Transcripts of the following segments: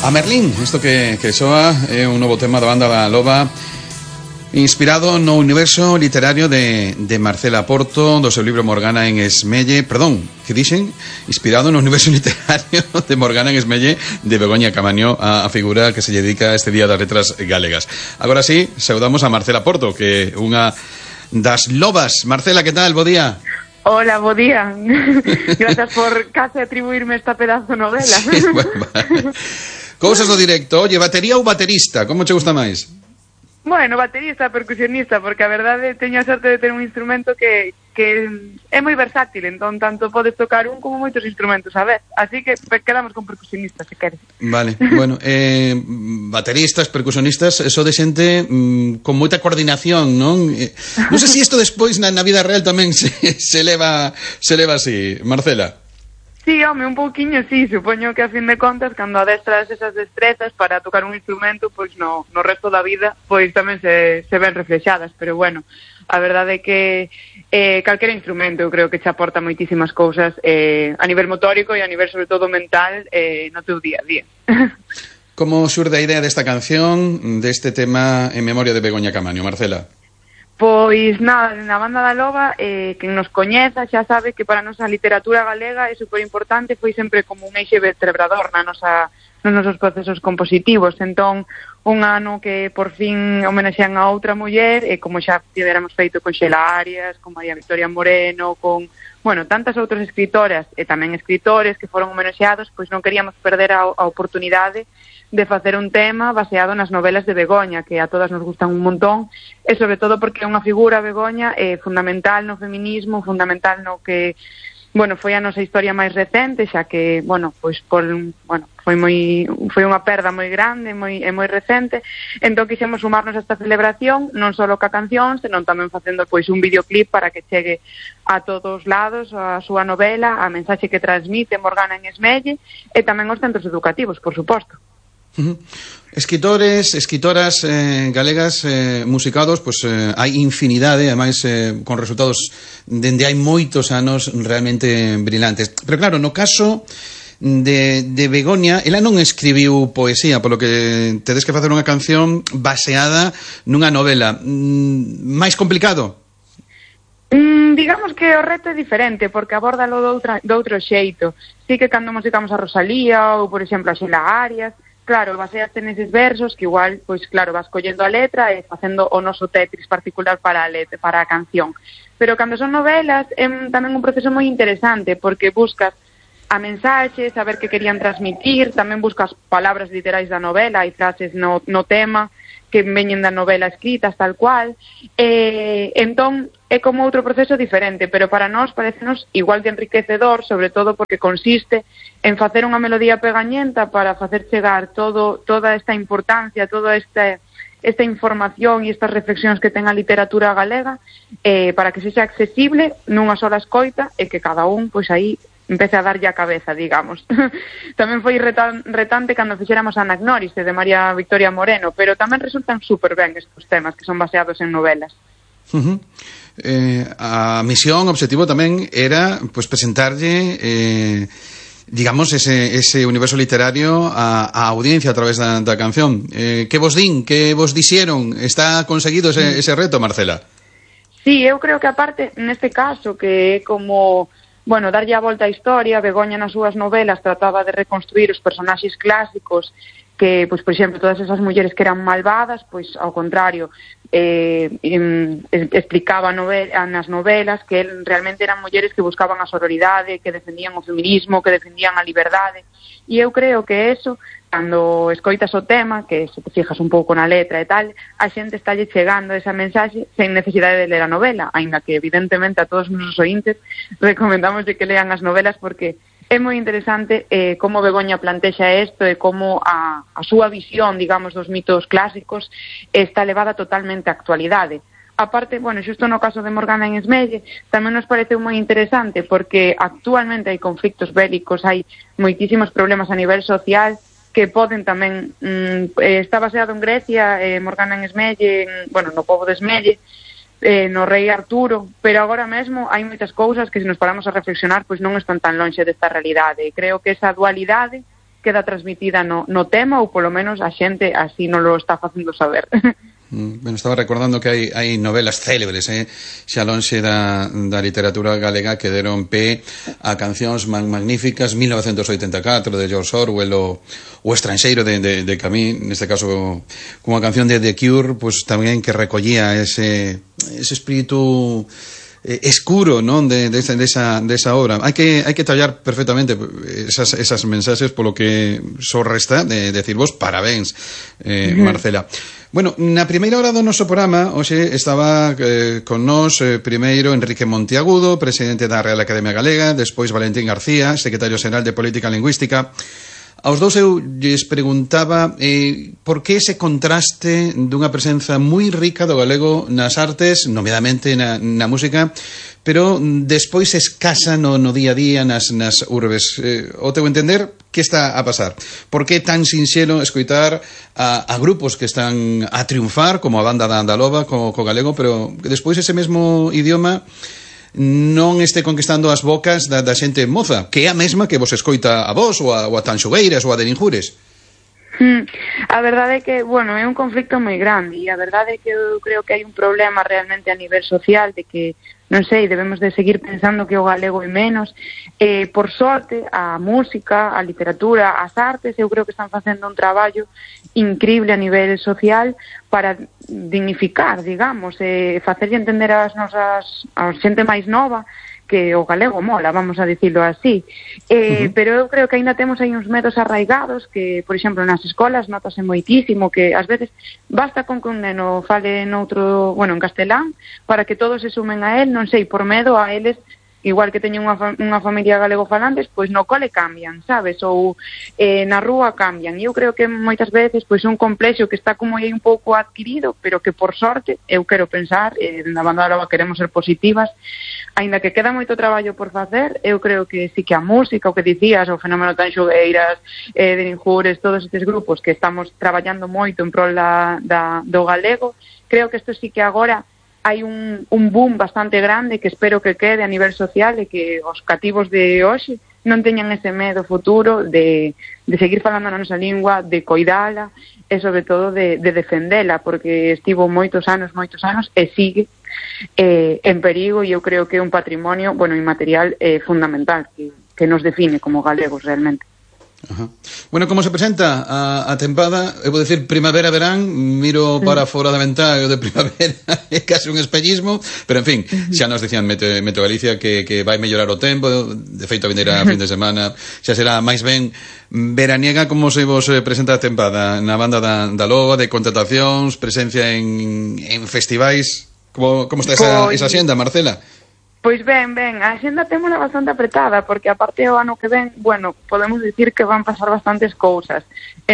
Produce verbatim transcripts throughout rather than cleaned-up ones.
A Merlín, isto que, que soa é un novo tema da banda da Loba, inspirado no universo literario de, de Marcela Porto, do seu libro Morgana en Esmelle, perdón, que dixen? Inspirado no universo literario de Morgana en Esmelle de Begoña Camaño, a, a figura que se dedica a este Día das Letras Galegas. Agora sí, saudamos a Marcela Porto, que é unha das lobas. Marcela, que tal? Bo día. Hola, bo día. Gracias por case atribuirme esta pedazo novela. Sí, bueno, vale. Cousas do directo. Oye, batería ou baterista? Como che gusta máis? Bueno, baterista, percusionista, porque a verdade teño a sorte de ter un instrumento que, que é moi versátil, entón tanto podes tocar un como moitos instrumentos a vez, así que quedamos con percusionista, se queres. Vale, bueno, eh, bateristas, percusionistas, eso de xente mm, con moita coordinación, non? Eh, non sei se isto despois na, na vida real tamén se, se leva se leva así, Marcela. Sí, home, un pouquiño, sí, supoño que a fin de contas, cando adestras esas destrezas para tocar un instrumento, pois no, no resto da vida, pois tamén se, se ven reflexadas, pero bueno, a verdade é que eh, calquera instrumento eu creo que te aporta moitísimas cousas eh, a nivel motórico e a nivel sobre todo mental eh, no teu día a día. Como xurde a idea desta canción, deste tema en memoria de Begoña Camaño, Marcela? Pois nada, na banda da Loba, eh, quen nos coñeza xa sabe que para a nosa literatura galega é superimportante, foi sempre como un eixe vertebrador na nosa, nos nosos procesos compositivos. Entón, un ano que por fin homenexean a outra muller, e como xa tiveramos feito con Xela Arias, con María Victoria Moreno, con, bueno, tantas outras escritoras e tamén escritores que foron homenexeados, pois non queríamos perder a, a oportunidade de facer un tema baseado nas novelas de Begoña, que a todas nos gustan un montón, e sobre todo porque é unha figura, Begoña, eh, fundamental no feminismo, fundamental no que, bueno, foi a nosa historia máis recente, xa que, bueno, pois por, bueno, foi moi foi unha perda moi grande, moi e moi recente. Entón quixemos sumarnos a esta celebración, non só ca canción, senón tamén facendo pois un videoclip para que chegue a todos lados a súa novela, a mensaxe que transmite Morgana en Esmelle e tamén os centros educativos, por suposto. Uh-huh. Escritores, escritoras eh, galegas eh, musicados, pues eh, hai infinidade, ademais eh, con resultados dende hai moitos anos realmente brillantes. Pero claro, no caso de, de Begoña, ela non escribiu poesía, polo que tedes que facer unha canción baseada nunha novela. Mm, máis complicado? Mm, digamos que o reto é diferente, porque abórdalo de, outra, de outro xeito. Sí que cando musicamos a Rosalía ou, por exemplo, a Xela Arias, claro, baseaste neses versos que igual, pois claro, vas collendo a letra e facendo o noso Tetris particular para a letra, para a canción. Pero cando son novelas é tamén un proceso moi interesante, porque buscas a mensaxe, saber que querían transmitir, tamén buscas palabras literais da novela e frases no, no tema que veñen da novela escritas tal cual, e entón é como outro proceso diferente, pero para nós parecenos igual de enriquecedor, sobre todo porque consiste en facer unha melodía pegañenta para facer chegar todo, toda esta importancia, toda esta, esta información e estas reflexións que ten a literatura galega, eh, para que sexa accesible nunha sola escoita e que cada un, pois aí, empece a darlle a cabeza, digamos. Tamén foi retan, retante cando fixéramos a Anagnoris de María Victoria Moreno, pero tamén resultan super ben estes temas que son baseados en novelas. Uh-huh. Eh, a misión, o objetivo tamén era pues, presentarlle eh, digamos ese, ese universo literario a, a audiencia a través da, da canción. Eh, que vos din? Que vos dixeron? Está conseguido ese, ese reto, Marcela? Sí, eu creo que aparte, neste caso, que é como... Bueno, darlle a volta á historia, Begoña nas súas novelas trataba de reconstruir os personaxes clásicos que, pois, por exemplo, todas esas mulleres que eran malvadas, pois, ao contrario, eh, em, explicaba novela, nas novelas que realmente eran mulleres que buscaban a sororidade, que defendían o feminismo, que defendían a liberdade, e eu creo que eso, cando escoitas o tema, que se te fijas un pouco na letra e tal, a xente está lle chegando esa mensaxe sen necesidade de ler a novela, aínda que evidentemente a todos os nosos ointes recomendamos que lean as novelas porque é moi interesante eh, como Begoña plantexa isto e como a, a súa visión, digamos, dos mitos clásicos está levada totalmente á actualidade. Aparte, bueno, xusto no caso de Morgana en Esmelle, tamén nos pareceu moi interesante porque actualmente hai conflictos bélicos, hai moitísimos problemas a nivel social que poden tamén, mm, está baseado en Grecia, eh, Morgana en Esmelle, en, bueno, no pobo de Esmelle, eh, no rei Arturo, pero agora mesmo hai moitas cousas que se nos paramos a reflexionar pois non están tan lonxe desta realidade, e creo que esa dualidade queda transmitida no, no tema, ou polo menos a xente así non lo está facendo saber. Bueno, estaba recordando que hai, hai novelas célebres, eh? xa lonxe da, da literatura galega, que deron pé a cancións man, magníficas, mil novecentos oitenta e catro de George Orwell, o, o Estranxeiro de, de, de Camus, neste caso cunha canción de The Cure, pues tamén que recollía ese, ese espírito eh, escuro, non, de, de, esa, de, esa, de esa obra. Hai que, hai que tallar perfectamente esas, esas mensaxes, polo que só resta de, de decir vos parabéns, eh, uh-huh. Marcela. Bueno, na primeira hora do noso programa hoxe estaba eh, con nós eh, primeiro Enrique Monteagudo, presidente da Real Academia Galega, despois Valentín García, secretario xeral de Política Lingüística. Aos dous eu lles preguntaba eh, por que ese contraste dunha presenza moi rica do galego nas artes, nomeadamente na, na música, pero despois escasa no, no día a día nas, nas urbes. Eh, o teu entender, que está a pasar? Por que tan sinxelo escoitar a, a grupos que están a triunfar, como a banda da Andalova, co, co galego, pero despois ese mesmo idioma non este conquistando as bocas da, da xente moza, que é a mesma que vos escoita a vos, ou a, ou a Tanxogueiras, ou a de Ninjures? Hmm. A verdade é que, bueno, é un conflicto moi grande, e a verdade é que eu creo que hai un problema realmente a nivel social de que, non sei, debemos de seguir pensando que o galego é menos. Eh, por sorte, a música, a literatura, as artes, eu creo que están facendo un traballo increíble a nivel social para dignificar, digamos, e facerlle entender ás nosas, a xente máis nova que o galego mola, vamos a dicilo así. Eh, uh-huh. Pero eu creo que aínda temos aí uns medos arraigados que, por exemplo, nas escolas notase moitísimo que ás veces basta con que un neno fale noutro, bueno, en castelán, para que todos se sumen a él, non sei, por medo a eles, igual que teñen unha, unha familia galego-falantes, pois no cole cambian, sabes? Ou eh, na rúa cambian. E eu creo que moitas veces pois un complexo que está como aí un pouco adquirido, pero que por sorte, eu quero pensar, eh, na banda da Loba queremos ser positivas, aínda que queda moito traballo por facer, eu creo que sí que a música, o que dicías, o fenómeno Tanxogueiras, eh, de Ninjures, todos estes grupos que estamos traballando moito en prol da, da, do galego, creo que isto sí que agora hai un, un boom bastante grande que espero que quede a nivel social e que os cativos de hoxe non teñan ese medo futuro de, de seguir falando na nosa lingua, de coidala e sobre todo de, de defendela, porque estivo moitos anos, moitos anos e sigue eh, en perigo, e eu creo que é un patrimonio, bueno, inmaterial eh, fundamental que, que nos define como galegos realmente. Ajá. Bueno, como se presenta a, a tempada? Eu vou decir primavera-verán, miro para fora da ventá o de primavera, é casi un espellismo, pero en fin, xa nos dicían Meto, Meto Galicia que, que vai mellorar o tempo, de feito a vindeira fin de semana xa será máis ben veraniega. Como se vos presenta a tempada na banda da, da Loba, de contratacións, presencia en, en festivais? Como, como está esa, esa xenda, Marcela? Pois ben, ben, a xenda témola bastante apretada, porque aparte o ano que ven, bueno, podemos dicir que van pasar bastantes cousas.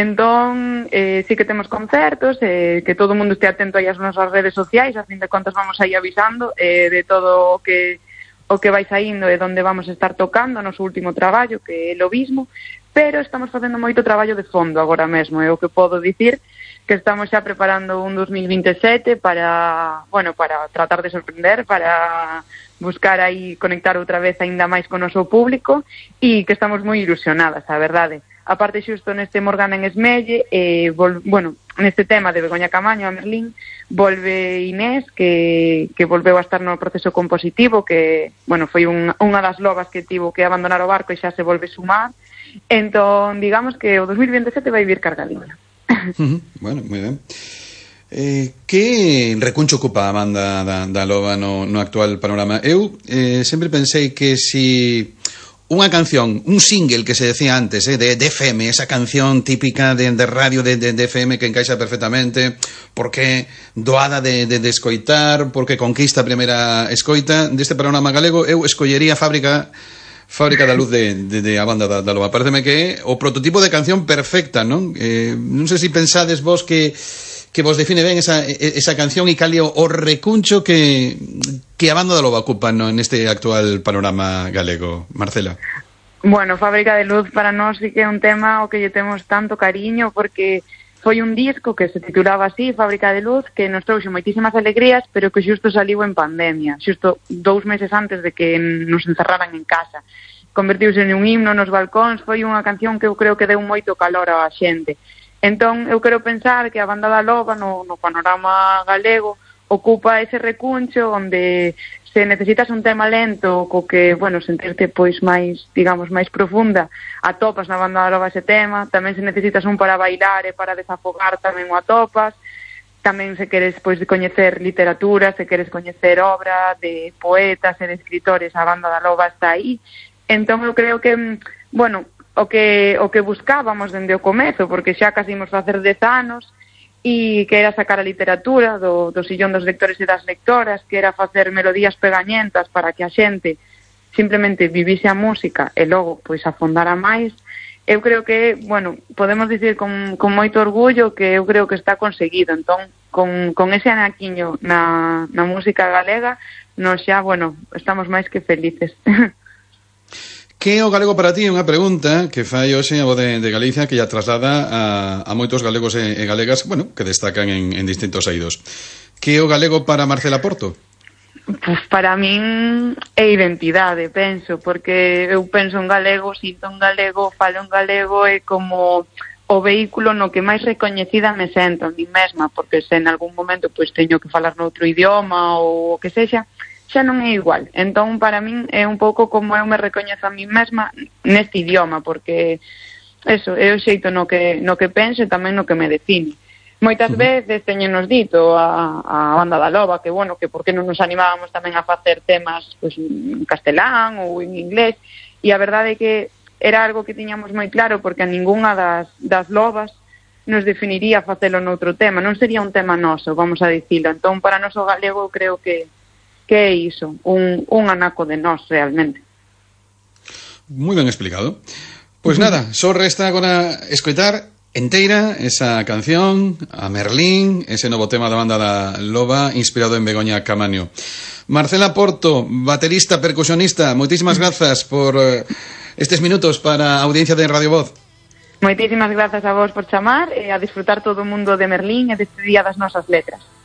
Entón, eh, sí que temos concertos, eh, que todo o mundo este atento aí ás nosas redes sociais, a fin de contas vamos aí avisando eh, de todo o que o que vai saindo e onde vamos a estar tocando, noso último traballo, que é o Lobismo, pero estamos facendo moito traballo de fondo agora mesmo, é o que podo dicir, que estamos xa preparando un dos mil veintesete para, bueno, para tratar de sorprender, para buscar aí conectar outra vez aínda máis con o noso público, e que estamos moi ilusionadas, a verdade. A parte xusto neste Morgana en Esmelle, eh, vol, bueno, neste tema de Begoña Camaño a Merlín, volve Inés, que, que volveu a estar no proceso compositivo, que, bueno, foi un, unha das lobas que tivo que abandonar o barco e xa se volve sumar. Entón, digamos que o dos mil veintesete vai vir cargadinha. Uh-huh. Bueno, moi ben. Eh, que recuncho ocupa a banda da, da Loba no, no actual panorama? Eu eh, sempre pensei que si unha canción, un single que se decía antes, eh, de, de F M, esa canción típica de, de radio de, de, de F M que encaixa perfectamente, porque doada de, de, de escoitar, porque conquista a primeira escoita deste panorama galego, eu escollería Fábrica Fábrica da Luz de, de, de a banda da, da Loba. Pareceme que é o prototipo de canción perfecta, non? Eh, non sei se pensades vos que que vos define ben esa, esa canción e cal é o recuncho que, que a banda da Loba ocupa, no, neste actual panorama galego, Marcela. Bueno, Fábrica de Luz para nós sí que é un tema o que lle temos tanto cariño, porque foi un disco que se titulaba así, Fábrica de Luz, que nos trouxe moitísimas alegrías, pero que xusto saliu en pandemia, xusto dous meses antes de que nos encerraran en casa. convertiuse en un himno nos balcóns, foi unha canción que eu creo que deu moito calor á xente. Entón, eu quero pensar que a Banda da Loba no, no panorama galego ocupa ese recuncho onde se necesitas un tema lento co que, bueno, sentirte pois máis, digamos, máis profunda, atopas na Banda da Loba ese tema. Tamén se necesitas un para bailar e para desafogar, tamén o atopas. Tamén se queres pois coñecer literatura, se queres coñecer obra de poetas e de escritores, a Banda da Loba está aí. Entón eu creo que, bueno, o que o que buscábamos dende o comezo, porque xa casi imos facer dez anos, e que era sacar a literatura do, do sillón dos lectores e das lectoras, que era facer melodías pegañentas para que a xente simplemente vivise a música e logo pois afondara máis. Eu creo que, bueno, podemos dicir con, con moito orgullo que eu creo que está conseguido. Entón, con, con ese anaquiño na, na música galega, nos xa, bueno, estamos máis que felices. Que é o galego para ti? Unha pregunta que fai hoxe a Voz de, de Galicia, que ya traslada a, a moitos galegos e, e galegas, bueno, que destacan en, en distintos eidos. Que é o galego para Marcela Porto? Pues para min é identidade, penso, porque eu penso en galego, sinto en galego, falo en galego, é como o vehículo no que máis recoñecida me sento a mí mesma, porque se en algún momento pois teño que falar noutro idioma ou o que sexa, xa non é igual. Entón, para min é un pouco como eu me recoñezo a mí mesma neste idioma, porque eso, é o xeito no que, no que penso e tamén no que me define. Moitas uh-huh. veces teñenos dito a, a Banda da Loba que, bueno, que por que non nos animábamos tamén a facer temas pues, en castelán ou en inglés, e a verdade é que era algo que tiñamos moi claro, porque a ningunha das, das lobas nos definiría facelo noutro tema, non sería un tema noso, vamos a dicilo. Entón, para noso galego, eu creo que que é iso, un, un anaco de nós realmente. Moi ben explicado. Pois pues nada, só resta agora escoitar enteira esa canción, a Merlín, ese novo tema da Banda da Loba, inspirado en Begoña Caamaño. Marcela Porto, baterista, percusionista, moitísimas grazas por uh, estes minutos para a audiencia de Radio Voz. Moitísimas grazas a vos por chamar e a disfrutar todo o mundo de Merlín e deste día das nosas letras.